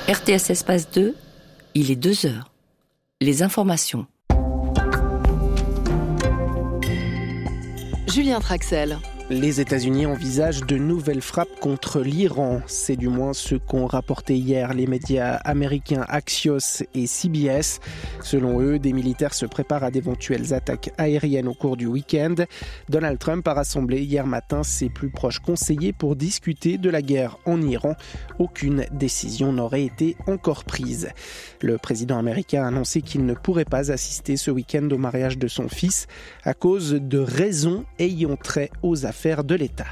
RTS Espace 2, il est 2h. Les informations. Julien Traxel. Les États-Unis envisagent de nouvelles frappes contre l'Iran. C'est du moins ce qu'ont rapporté hier les médias américains Axios et CBS. Selon eux, des militaires se préparent à d'éventuelles attaques aériennes au cours du week-end. Donald Trump a rassemblé hier matin ses plus proches conseillers pour discuter de la guerre en Iran. Aucune décision n'aurait été encore prise. Le président américain a annoncé qu'il ne pourrait pas assister ce week-end au mariage de son fils à cause de raisons ayant trait aux affaires de l'État.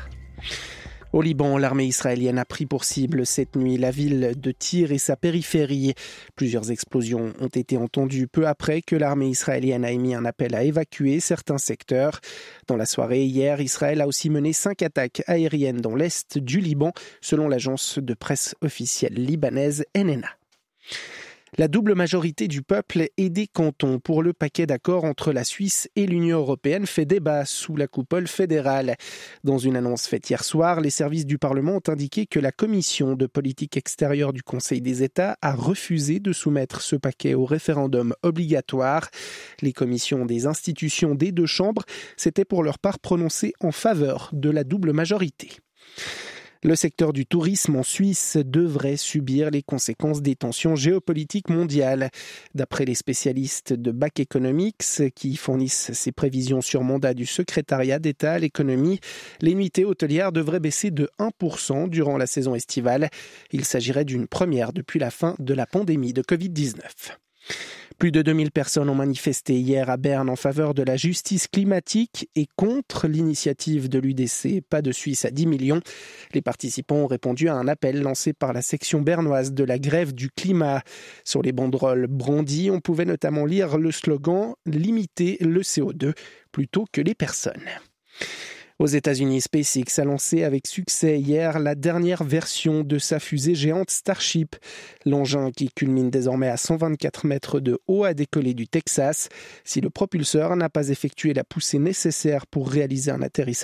Au Liban, l'armée israélienne a pris pour cible cette nuit la ville de Tyr et sa périphérie. Plusieurs explosions ont été entendues peu après que l'armée israélienne a émis un appel à évacuer certains secteurs. Dans la soirée hier, Israël a aussi mené 5 attaques aériennes dans l'est du Liban, selon l'agence de presse officielle libanaise NNA. La double majorité du peuple et des cantons pour le paquet d'accords entre la Suisse et l'Union européenne fait débat sous la coupole fédérale. Dans une annonce faite hier soir, les services du Parlement ont indiqué que la commission de politique extérieure du Conseil des États a refusé de soumettre ce paquet au référendum obligatoire. Les commissions des institutions des deux chambres s'étaient pour leur part prononcées en faveur de la double majorité. Le secteur du tourisme en Suisse devrait subir les conséquences des tensions géopolitiques mondiales. D'après les spécialistes de Back Economics, qui fournissent ces prévisions sur mandat du secrétariat d'État à l'économie, les nuitées hôtelières devraient baisser de 1% durant la saison estivale. Il s'agirait d'une première depuis la fin de la pandémie de Covid-19. Plus de 2000 personnes ont manifesté hier à Berne en faveur de la justice climatique et contre l'initiative de l'UDC Pas de Suisse à 10 millions. Les participants ont répondu à un appel lancé par la section bernoise de la grève du climat. Sur les banderoles brandies, on pouvait notamment lire le slogan « Limiter le CO2 » plutôt que les personnes. Aux États-Unis, SpaceX a lancé avec succès hier la dernière version de sa fusée géante Starship. L'engin, qui culmine désormais à 124 mètres de haut, a décollé du Texas. Si le propulseur n'a pas effectué la poussée nécessaire pour réaliser un atterrissage